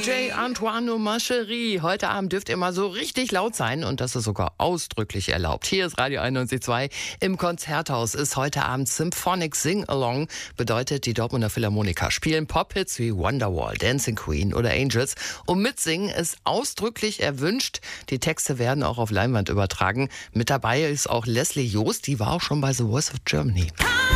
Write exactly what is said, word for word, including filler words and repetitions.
D J Antoine Maschery. Heute Abend dürft ihr mal so richtig laut sein und das ist sogar ausdrücklich erlaubt. Hier ist Radio einundneunzig Komma zwei. Im Konzerthaus ist heute Abend Symphonic Sing-Along. Bedeutet, die Dortmunder Philharmoniker spielen Pop-Hits wie Wonderwall, Dancing Queen oder Angels. Und mitsingen ist ausdrücklich erwünscht. Die Texte werden auch auf Leinwand übertragen. Mit dabei ist auch Leslie Joost, die war auch schon bei The Voice of Germany.